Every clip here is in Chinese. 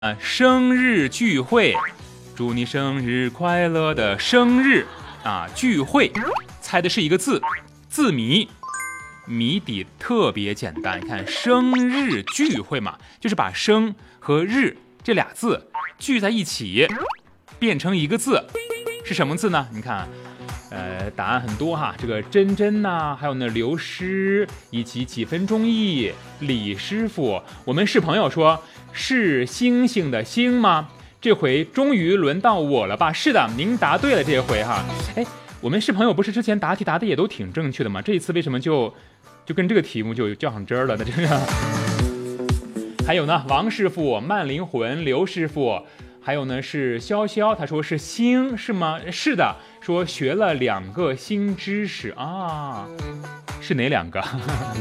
生日聚会，祝你生日快乐的生日啊！聚会，猜的是一个字，字谜，谜底特别简单。你看，生日聚会嘛，就是把生和日这俩字聚在一起，变成一个字，是什么字呢？你看。答案很多哈，这个真真呐，还有呢刘诗，以及几分钟意李师傅，我们是朋友说是星星的星吗？这回终于轮到我了吧？是的，您答对了这回哈。哎，我们是朋友不是之前答题答的也都挺正确的吗？这一次为什么就跟这个题目就较上真儿了呢？这个还有呢，王师傅、慢灵魂、刘师傅。还有呢是潇潇，他说是星是吗？是的，说学了2个新知识啊，是哪2个？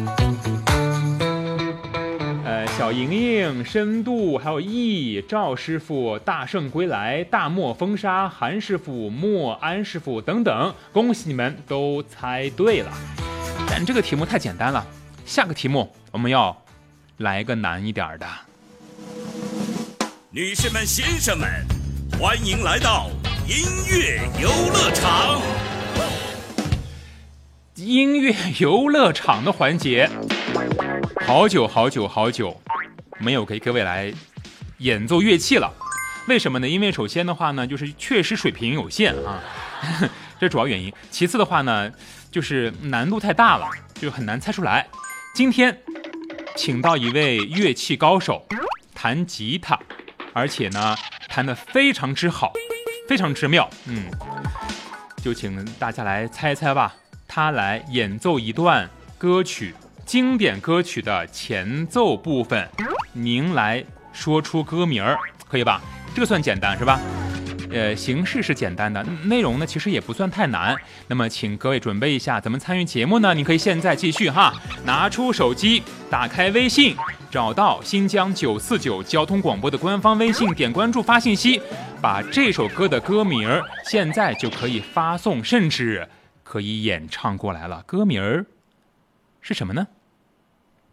小莹莹、深度，还有易赵师傅、大圣归来、大漠风沙、韩师傅、莫安师傅等等，恭喜你们都猜对了。但这个题目太简单了，下个题目我们要来个难一点的。 女士们、先生们，欢迎来到音乐游乐场。 音乐游乐场的环节，好久没有给各位来演奏乐器了。为什么呢？因为首先的话呢，就是确实水平有限啊，这主要原因。其次的话呢，就是难度太大了，就很难猜出来。今天请到一位乐器高手，弹吉他。而且呢，弹得非常之好，非常之妙，就请大家来猜猜吧。他来演奏一段歌曲，经典歌曲的前奏部分，您来说出歌名儿，可以吧？这个算简单是吧？形式是简单的，内容呢其实也不算太难。那么请各位准备一下，怎么参与节目呢？你可以现在继续哈，拿出手机，打开微信，找到新疆949交通广播的官方微信，点关注发信息，把这首歌的歌名现在就可以发送，甚至可以演唱过来了。歌名是什么呢？